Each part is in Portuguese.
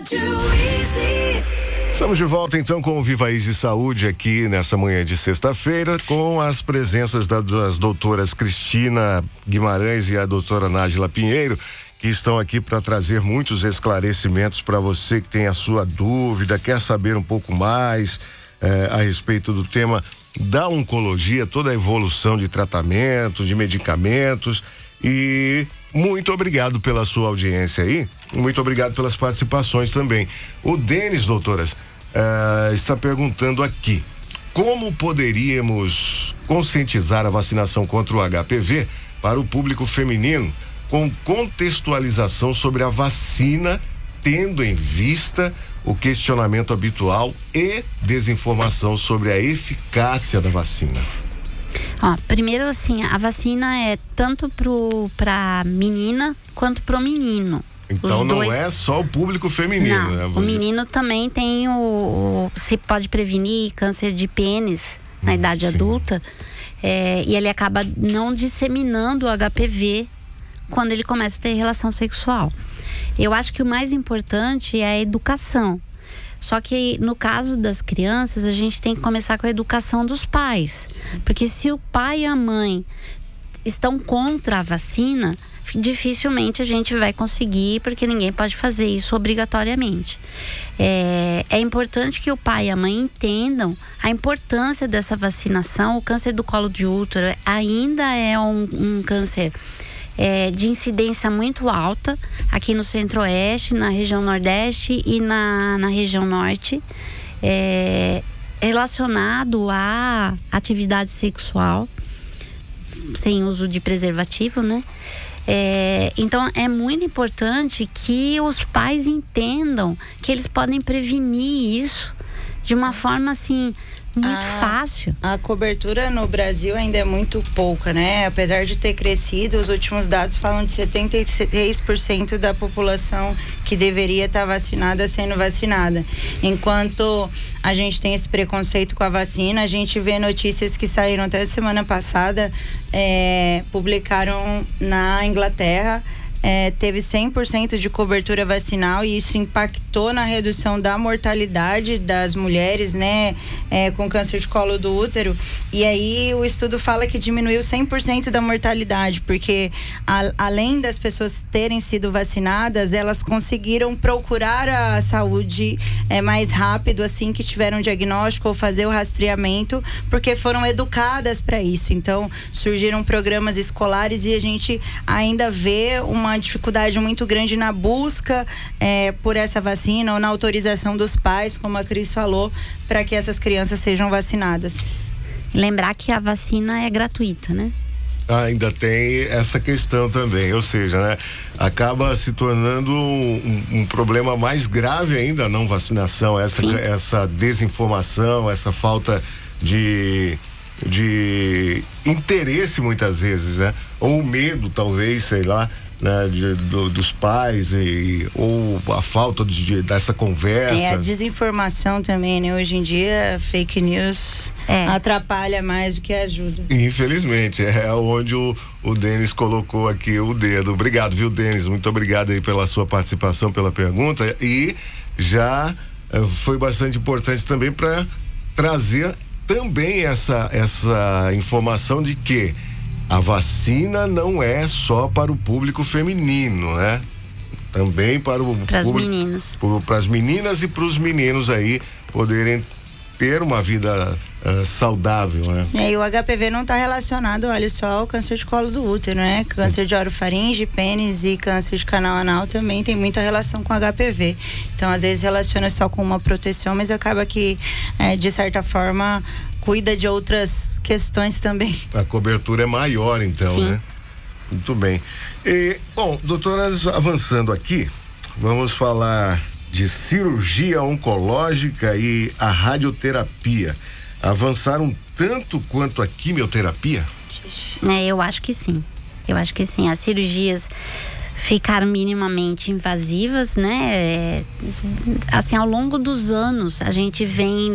Estamos de volta então com o Viva Easy Saúde aqui nessa manhã de sexta-feira, com as presenças das doutoras Cristina Guimarães e a doutora Nájila Pinheiro, que estão aqui para trazer muitos esclarecimentos para você que tem a sua dúvida, quer saber um pouco mais a respeito do tema da oncologia, toda a evolução de tratamentos, de medicamentos. E muito obrigado pela sua audiência aí, muito obrigado pelas participações também. O Denis, doutoras, está perguntando aqui: como poderíamos conscientizar a vacinação contra o HPV para o público feminino, com contextualização sobre a vacina, tendo em vista o questionamento habitual e desinformação sobre a eficácia da vacina? Primeiro, assim, a vacina é tanto pra menina quanto pro menino. Então não é só o público feminino, não, né? O menino também tem se pode prevenir câncer de pênis na idade adulta, e ele acaba não disseminando o HPV quando ele começa a ter relação sexual. Eu acho que o mais importante é a educação. Só que no caso das crianças, a gente tem que começar com a educação dos pais. Porque se o pai e a mãe estão contra a vacina, dificilmente a gente vai conseguir, porque ninguém pode fazer isso obrigatoriamente. É importante que o pai e a mãe entendam a importância dessa vacinação. O câncer do colo de útero ainda é um câncer de incidência muito alta aqui no Centro-Oeste, na região Nordeste e na região Norte, relacionado à atividade sexual sem uso de preservativo, né? Então é muito importante que os pais entendam que eles podem prevenir isso de uma forma assim muito fácil. A cobertura no Brasil ainda é muito pouca, né? Apesar de ter crescido, os últimos dados falam de 73% da população que deveria estar vacinada sendo vacinada. Enquanto a gente tem esse preconceito com a vacina, a gente vê notícias que saíram até semana passada, publicaram na Inglaterra. Teve 100% de cobertura vacinal e isso impactou na redução da mortalidade das mulheres, né, com câncer de colo do útero. E aí o estudo fala que diminuiu 100% da mortalidade, porque além das pessoas terem sido vacinadas, elas conseguiram procurar a saúde mais rápido assim que tiveram diagnóstico ou fazer o rastreamento, porque foram educadas para isso. Então surgiram programas escolares e a gente ainda vê uma dificuldade muito grande na busca por essa vacina ou na autorização dos pais, como a Cris falou, para que essas crianças sejam vacinadas. Lembrar que a vacina é gratuita, né? Ainda tem essa questão também, ou seja, né, acaba se tornando um problema mais grave ainda a não vacinação, essa desinformação, essa falta de interesse muitas vezes, né? Ou medo, talvez, sei lá, né, dos pais ou a falta dessa conversa. A desinformação também, né? Hoje em dia, fake news atrapalha mais do que ajuda. Infelizmente, é onde o Denis colocou aqui o dedo. Obrigado, viu, Denis? Muito obrigado aí pela sua participação, pela pergunta, e já foi bastante importante também para trazer também essa informação de que a vacina não é só para o público feminino, né? Também para as meninas e para os meninos aí poderem ter uma vida saudável, né? E o HPV não está relacionado, olha só, ao câncer de colo do útero, né? Câncer de orofaringe, pênis e câncer de canal anal também tem muita relação com HPV. Então, às vezes relaciona só com uma proteção, mas acaba que, de certa forma, cuida de outras questões também. A cobertura é maior, então, sim, né? Muito bem. Bom, doutoras, avançando aqui, vamos falar de cirurgia oncológica e a radioterapia. Avançaram tanto quanto a quimioterapia? Eu acho que sim. As cirurgias ficaram minimamente invasivas, né? Assim, ao longo dos anos, a gente vem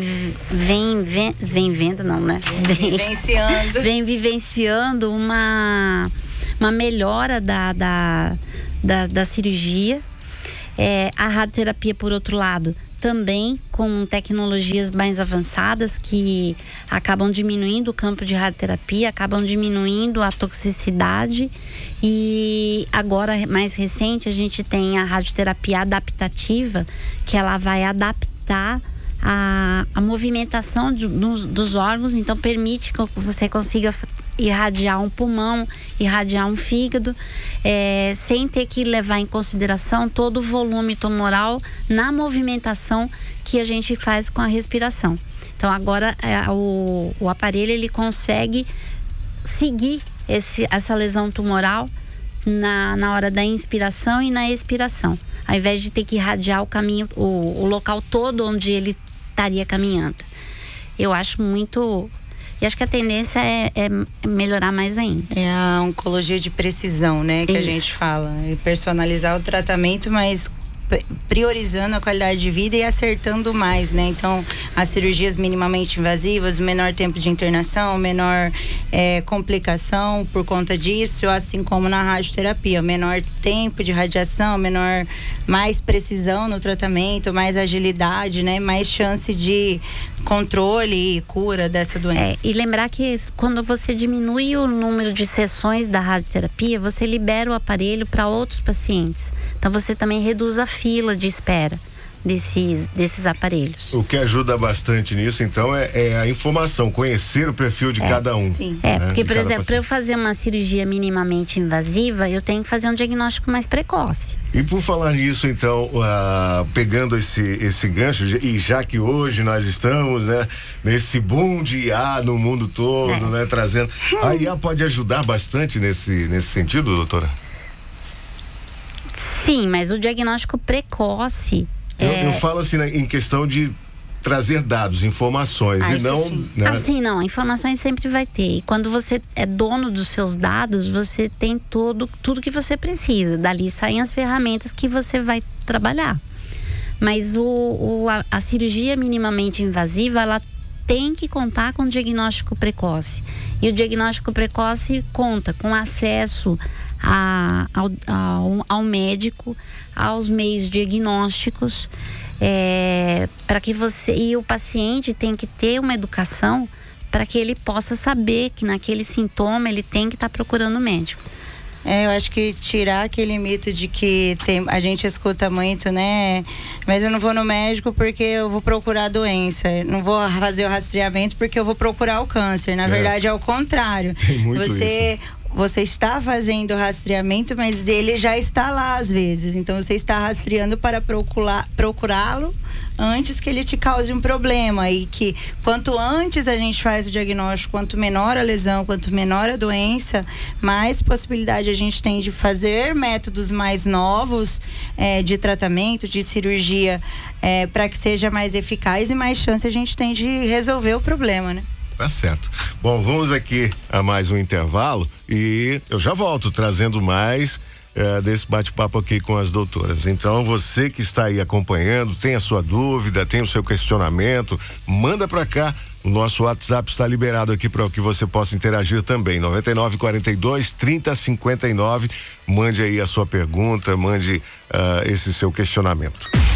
vivenciando uma melhora da cirurgia. A radioterapia, por outro lado, também com tecnologias mais avançadas que acabam diminuindo o campo de radioterapia, acabam diminuindo a toxicidade. E agora, mais recente, a gente tem a radioterapia adaptativa, que ela vai adaptar a movimentação dos órgãos, então permite que você consiga irradiar um pulmão, irradiar um fígado, sem ter que levar em consideração todo o volume tumoral na movimentação que a gente faz com a respiração. Então agora o aparelho ele consegue seguir essa lesão tumoral na hora da inspiração e na expiração, ao invés de ter que irradiar o caminho, o local todo onde ele estaria caminhando. Eu acho muito... E acho que a tendência é melhorar mais ainda. É a oncologia de precisão, né? Que a gente fala. É personalizar o tratamento, mas priorizando a qualidade de vida e acertando mais, né? Então, as cirurgias minimamente invasivas, o menor tempo de internação, menor complicação por conta disso, assim como na radioterapia, o menor tempo de radiação, mais precisão no tratamento, mais agilidade, né? Mais chance de controle e cura dessa doença. E lembrar que quando você diminui o número de sessões da radioterapia, você libera o aparelho para outros pacientes. Então você também reduz a fila de espera desses aparelhos. O que ajuda bastante nisso, então, é a informação, conhecer o perfil de cada um. Sim. Porque, por exemplo, para eu fazer uma cirurgia minimamente invasiva, eu tenho que fazer um diagnóstico mais precoce. E por falar nisso, então, pegando esse gancho, e já que hoje nós estamos, né, nesse boom de IA no mundo todo, né, trazendo... A IA pode ajudar bastante nesse sentido, doutora? Sim, mas o diagnóstico precoce... Eu falo assim, né, em questão de trazer dados, informações, e não... Né? Assim, não, informações sempre vai ter. E quando você é dono dos seus dados, você tem tudo que você precisa. Dali saem as ferramentas que você vai trabalhar. Mas a cirurgia minimamente invasiva, ela tem que contar com diagnóstico precoce. E o diagnóstico precoce conta com acesso ao médico, aos meios diagnósticos, para que o paciente tem que ter uma educação para que ele possa saber que naquele sintoma ele tem que estar procurando o médico. Eu acho que tirar aquele mito de que a gente escuta muito, né? Mas eu não vou no médico porque eu vou procurar a doença. Não vou fazer o rastreamento porque eu vou procurar o câncer. Na verdade, é o contrário. Tem muito isso. Você está fazendo o rastreamento, mas ele já está lá às vezes. Então você está rastreando para procurá-lo antes que ele te cause um problema. E que quanto antes a gente faz o diagnóstico, quanto menor a lesão, quanto menor a doença, mais possibilidade a gente tem de fazer métodos mais novos de tratamento, de cirurgia, para que seja mais eficaz e mais chance a gente tem de resolver o problema, né? Tá certo. Bom, vamos aqui a mais um intervalo e eu já volto trazendo mais desse bate-papo aqui com as doutoras. Então, você que está aí acompanhando, tem a sua dúvida, tem o seu questionamento, manda pra cá. O nosso WhatsApp está liberado aqui para que você possa interagir também. 9942-3059. Mande aí a sua pergunta, mande esse seu questionamento.